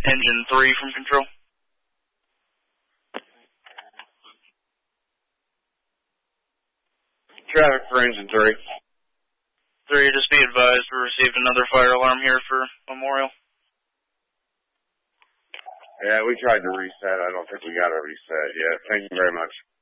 Engine 3 from control. Traffic for engine 3. 3, just be advised, we received another fire alarm here for Memorial. Yeah, we tried to reset. I don't think we got it reset yet. Thank you very much.